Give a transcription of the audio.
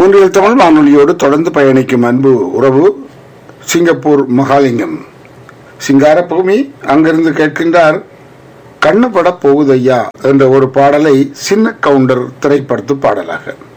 மூன்றில் தமிழ் வானொலியோடு தொடர்ந்து பயணிக்கும் அன்பு உறவு சிங்கப்பூர் மகாலிங்கம் சிங்காரபூமி அங்கிருந்து கேட்கின்றார். கண்ணு பட போகுதையா என்ற ஒரு பாடலை சின்ன கவுண்டர் திரைப்படத்து பாடலாக.